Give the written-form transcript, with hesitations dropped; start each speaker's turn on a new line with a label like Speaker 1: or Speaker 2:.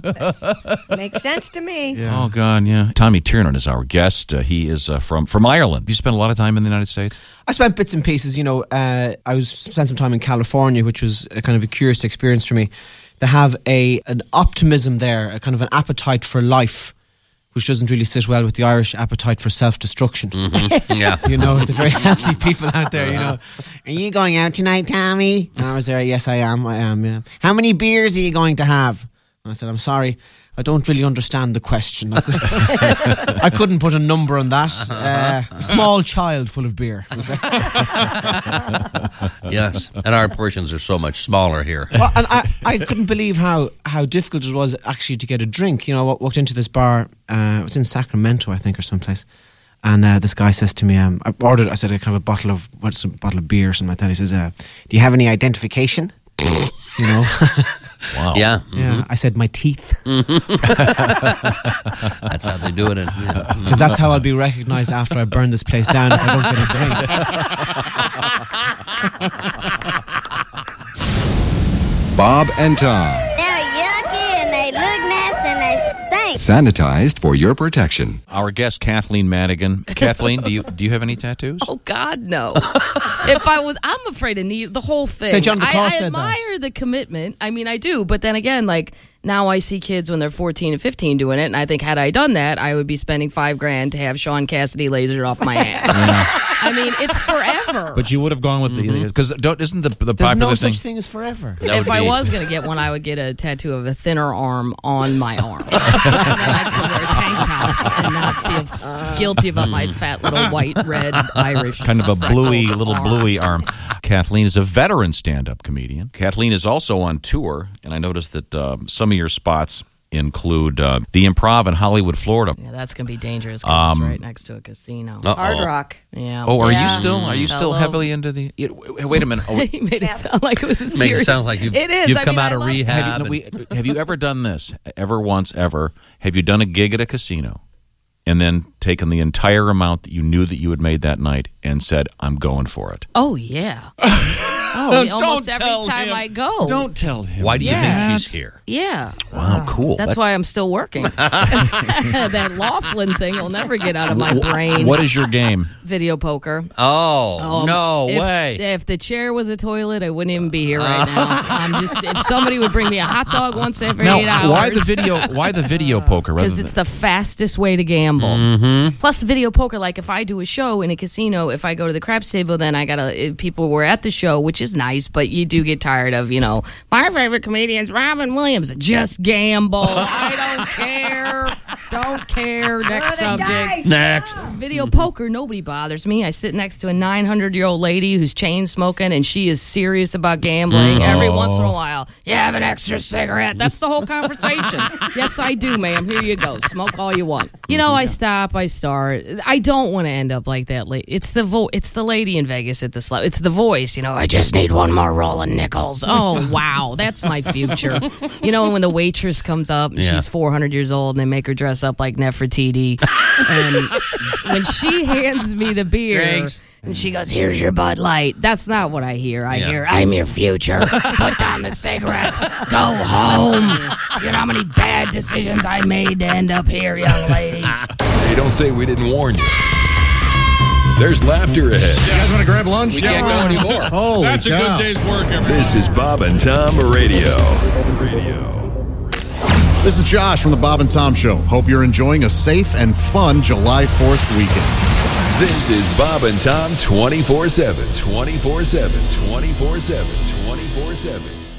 Speaker 1: Makes sense to me.
Speaker 2: Yeah. Oh, God, yeah. Tommy Tiernan is our guest. He is from Ireland. You spent a lot of time in the United States?
Speaker 3: I spent bits and pieces. I spent some time in California, which was a kind of a curious experience for me. They have an optimism there, a kind of an appetite for life, which doesn't really sit well with the Irish appetite for self-destruction.
Speaker 4: Mm-hmm. Yeah.
Speaker 3: They're very healthy people out there, Are you going out tonight, Tommy? And I was there, yes, I am, yeah. How many beers are you going to have? And I said, I'm sorry, I don't really understand the question. I couldn't put a number on that. A small child full of beer.
Speaker 4: Yes, and our portions are so much smaller here.
Speaker 3: Well, and I couldn't believe how difficult it was actually to get a drink. I walked into this bar, it was in Sacramento, I think, or someplace. And this guy says to me, I said, a kind of a bottle of beer or something like that. He says, do you have any identification?
Speaker 2: Wow.
Speaker 4: Yeah.
Speaker 3: Mm-hmm. Yeah. I said, my teeth.
Speaker 4: That's how they do it.
Speaker 3: Because that's how I'll be recognised after I burn this place down if I don't get a drink.
Speaker 5: Bob and Tom.
Speaker 6: They're yucky and they look nasty and they stink.
Speaker 5: Sanitized for your protection.
Speaker 2: Our guest, Kathleen Madigan. Kathleen, do you have any tattoos?
Speaker 7: Oh, God, no. I'm afraid of the whole thing.
Speaker 3: St. John of the Cross
Speaker 7: I
Speaker 3: said
Speaker 7: admire the commitment. I mean, I do. But then again, now I see kids when they're 14 and 15 doing it, and I think had I done that, I would be spending $5,000 to have Sean Cassidy lasered off my ass. I mean, it's forever.
Speaker 2: But you would have gone with because isn't the popular
Speaker 3: There's no
Speaker 2: thing?
Speaker 3: such thing as forever.
Speaker 7: If I was going to get one, I would get a tattoo of a thinner arm on my arm. Then I could wear tank tops and not feel guilty about my fat little white, red, Irish.
Speaker 2: Kind of a little bluey arm. Kathleen is a veteran stand-up comedian. Kathleen is also on tour, and I noticed that some of your spots include the Improv in Hollywood, Florida.
Speaker 7: Yeah, that's going to be dangerous because it's right next to a casino.
Speaker 1: Hard Rock.
Speaker 7: Yeah.
Speaker 2: Oh, are you still heavily into the... Wait a minute. Oh,
Speaker 7: he made it sound like it was a serious...
Speaker 4: Makes it sound like you've come out of rehab.
Speaker 2: Have you ever done this? Ever once, ever? Have you done a gig at a casino and then taken the entire amount that you knew that you had made that night and said, I'm going for it?
Speaker 7: Oh, yeah. Almost every time I go.
Speaker 2: Don't tell him.
Speaker 4: Why do you think she's here?
Speaker 7: Yeah.
Speaker 2: Wow, cool.
Speaker 7: That's why I'm still working. That Laughlin thing will never get out of my brain.
Speaker 2: What is your game?
Speaker 7: Video poker.
Speaker 4: Oh, no way.
Speaker 7: If the chair was a toilet, I wouldn't even be here right now. If somebody would bring me a hot dog once every 8 hours.
Speaker 2: Why the video poker?
Speaker 7: Because it's the fastest way to gamble.
Speaker 4: Mm-hmm.
Speaker 7: Plus, video poker, if I do a show in a casino, if I go to the craps table, then people were at the show, which is nice, but you do get tired of, my favorite comedian's Robin Williams. Just gamble. I don't care. Don't care. Next subject.
Speaker 4: Next.
Speaker 7: Video poker, nobody bothers me. I sit next to a 900-year-old lady who's chain smoking, and she is serious about gambling. Every once in a while, you have an extra cigarette. That's the whole conversation. Yes, I do, ma'am. Here you go. Smoke all you want. I stop. I start. I don't want to end up like that. It's the lady in Vegas at the slot. It's the voice. I just need one more roll of nickels. Oh, wow. That's my future. When the waitress comes up and she's 400 years old and they make her dress up like Nefertiti. And when she hands me the beer...
Speaker 4: Drinks.
Speaker 7: And she goes, here's your Bud Light. That's not what I hear. I hear, I'm your future. Put down the cigarettes. Go home. You know how many bad decisions I made to end up here, young lady?
Speaker 8: Hey, don't say we didn't warn you. There's laughter ahead.
Speaker 9: You guys want to grab lunch?
Speaker 8: We can't go anymore.
Speaker 9: Holy
Speaker 10: That's
Speaker 9: cow.
Speaker 10: a good day's work, everyone.
Speaker 8: This is Bob and Tom Radio.
Speaker 9: This is Josh from the Bob and Tom Show. Hope you're enjoying a safe and fun July 4th weekend.
Speaker 8: This is Bob and Tom 24/7. 24/7. 24/7. 24/7.